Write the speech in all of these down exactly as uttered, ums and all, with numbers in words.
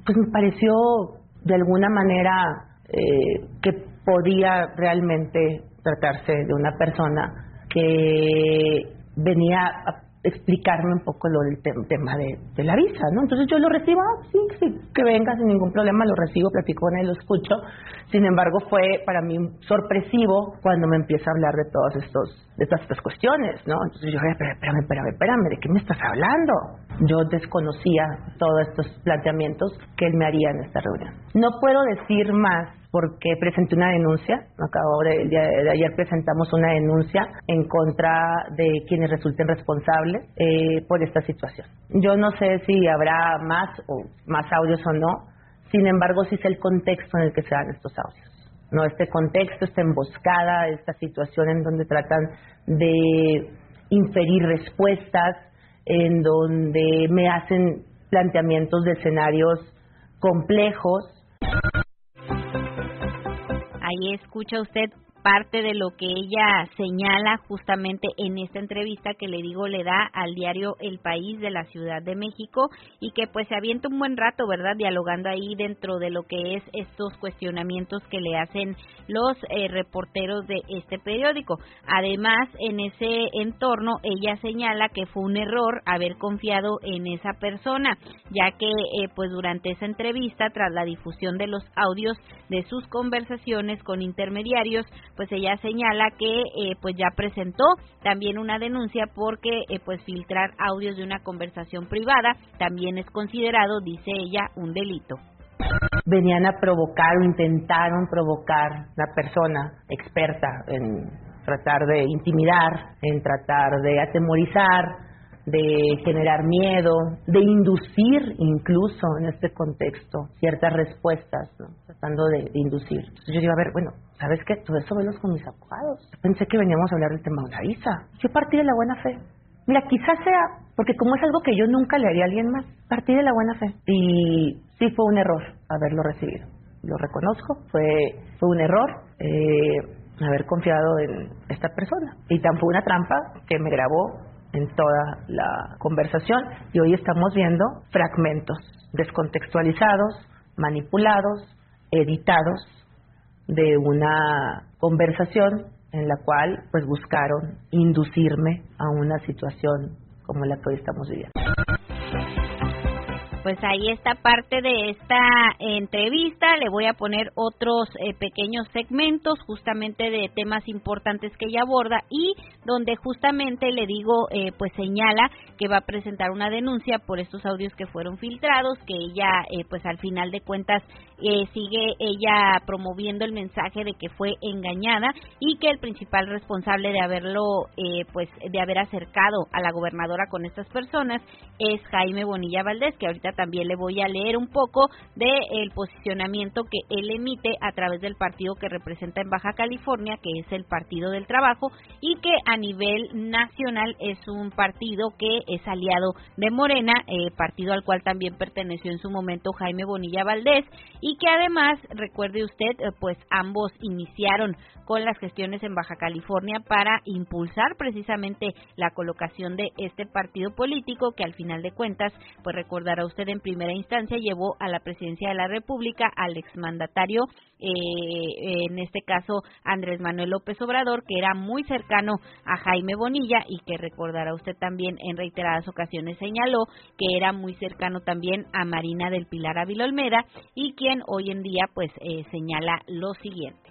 pues me pareció de alguna manera eh, que podía realmente tratarse de una persona que venía a explicarme un poco lo del te tema de, de la visa, ¿no? Entonces yo lo recibo, ah, sí, sí, que venga sin ningún problema, lo recibo, platico con él, lo escucho. Sin embargo, fue para mí sorpresivo cuando me empieza a hablar de todos estos, de todas estas cuestiones, ¿no? Entonces yo, espérame, espérame, espérame, espérame, ¿de qué me estás hablando? Yo desconocía todos estos planteamientos que él me haría en esta reunión. No puedo decir más porque presenté una denuncia, acabo de, el día de ayer presentamos una denuncia en contra de quienes resulten responsables eh, por esta situación. Yo no sé si habrá más o más audios o no, sin embargo sí sé el contexto en el que se dan estos audios. No, este contexto, esta emboscada, esta situación en donde tratan de inferir respuestas, en donde me hacen planteamientos de escenarios complejos. Ahí escucha usted parte de lo que ella señala justamente en esta entrevista que le digo le da al diario El País de la Ciudad de México y que pues se avienta un buen rato, ¿verdad? Dialogando ahí dentro de lo que es estos cuestionamientos que le hacen los eh, reporteros de este periódico. Además, en ese entorno ella señala que fue un error haber confiado en esa persona, ya que eh, pues durante esa entrevista, tras la difusión de los audios de sus conversaciones con intermediarios, pues ella señala que eh, pues ya presentó también una denuncia porque eh, pues filtrar audios de una conversación privada también es considerado, dice ella, un delito. Venían a provocar o intentaron provocar la persona experta en tratar de intimidar, en tratar de atemorizar, de generar miedo, de inducir incluso en este contexto ciertas respuestas, ¿no? Tratando de, de inducir. Entonces yo digo, a ver, bueno, ¿sabes qué? Todo eso velos con mis abogados. Yo pensé que veníamos a hablar del tema de la visa. Yo partí de la buena fe. Mira, quizás sea, porque como es algo que yo nunca le haría a alguien más, partí de la buena fe. Y sí fue un error haberlo recibido. Lo reconozco, fue, fue un error eh, haber confiado en esta persona. Y tan fue una trampa que me grabó en toda la conversación y hoy estamos viendo fragmentos descontextualizados, manipulados, editados de una conversación en la cual pues buscaron inducirme a una situación como la que hoy estamos viviendo. Pues ahí está parte de esta entrevista. Le voy a poner otros eh, pequeños segmentos justamente de temas importantes que ella aborda y donde justamente le digo, eh, pues señala que va a presentar una denuncia por estos audios que fueron filtrados, que ella eh, pues al final de cuentas eh, sigue ella promoviendo el mensaje de que fue engañada y que el principal responsable de haberlo eh, pues de haber acercado a la gobernadora con estas personas es Jaime Bonilla Valdés, que ahorita también le voy a leer un poco del posicionamiento que él emite a través del partido que representa en Baja California, que es el Partido del Trabajo, y que a nivel nacional es un partido que es aliado de Morena, eh, partido al cual también perteneció en su momento Jaime Bonilla Valdés, y que además, recuerde usted, eh, pues ambos iniciaron con las gestiones en Baja California para impulsar precisamente la colocación de este partido político que al final de cuentas, pues recordará usted en primera instancia llevó a la presidencia de la República al exmandatario, eh, en este caso Andrés Manuel López Obrador, que era muy cercano a Jaime Bonilla y que recordará usted también en reiteradas ocasiones señaló que era muy cercano también a Marina del Pilar Ávila Olmeda y quien hoy en día pues eh, señala lo siguiente.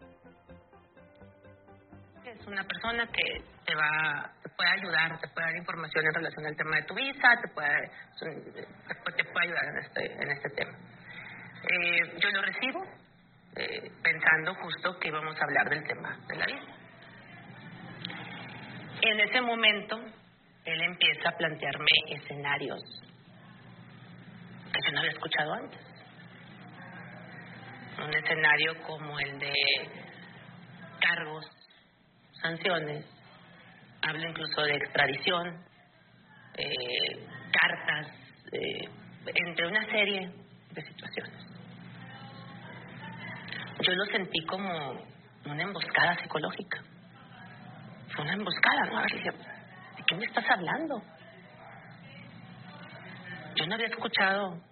Es una persona que te va, te puede ayudar, te puede dar información en relación al tema de tu visa, te puede, te puede ayudar en este, en este tema. Eh, yo lo recibo eh, pensando justo que íbamos a hablar del tema de la visa. En ese momento, él empieza a plantearme escenarios que yo no había escuchado antes. Un escenario como el de cargos, sanciones, habla incluso de extradición, eh, cartas, eh, entre una serie de situaciones. Yo lo sentí como una emboscada psicológica. Fue una emboscada, ¿no? A ver, ¿de qué me estás hablando? Yo no había escuchado